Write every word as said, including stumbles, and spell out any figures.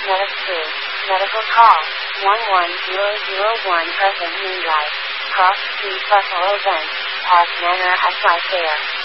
Medic Medical call. one one zero zero one present Moonlight. Cross Street Buffalo Vent. Pass Manor at Flight Fair.